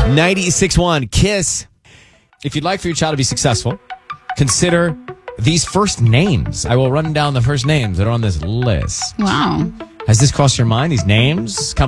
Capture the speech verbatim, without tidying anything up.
ninety-six point one Kiss. If you'd like for your child to be successful, consider these first names. I will run down the first names that are on this list. Wow. Has this crossed your mind? These names come